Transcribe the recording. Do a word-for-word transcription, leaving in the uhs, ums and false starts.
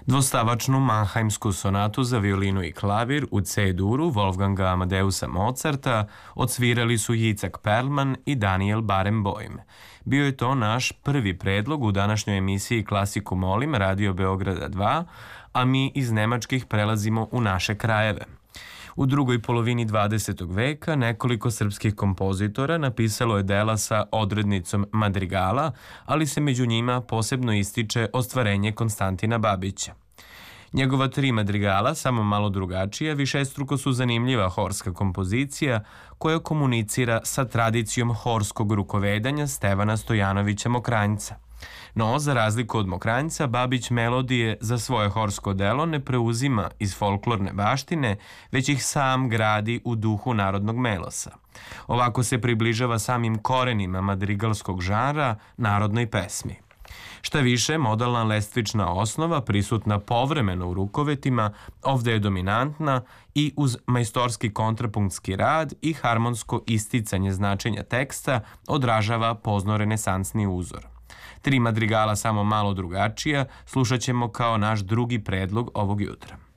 Dvostavačnu Mannheimsku sonatu za violinu i klavir u C-duru Wolfganga Amadeusa Mozarta odsvirali su Jicak Perlman i Daniel Barenboim. Bio je to naš prvi predlog u današnjoj emisiji Klasiku molim Radio Beograda dva, a mi iz nemačkih prelazimo u naše krajeve. U drugoj polovini dvadesetog veka nekoliko srpskih kompozitora napisalo je dela sa odrednicom madrigala, ali se među njima posebno ističe ostvarenje Konstantina Babića. Njegova tri madrigala, samo malo drugačija, višestruko su zanimljiva horska kompozicija koja komunicira sa tradicijom horskog rukovedanja Stevana Stojanovića Mokranjca. No, za razliku od Mokranjca, Babić melodije za svoje horsko delo ne preuzima iz folklorne baštine, već ih sam gradi u duhu narodnog melosa. Ovako se približava samim korenima madrigalskog žanra, narodnoj pesmi. Šta više, modalna lestvična osnova, prisutna povremeno u rukovetima, ovde je dominantna i uz majstorski kontrapunktski rad i harmonsko isticanje značenja teksta odražava pozno-renesansni uzor. Tri madrigala samo malo drugačija slušat ćemo kao naš drugi predlog ovog jutra.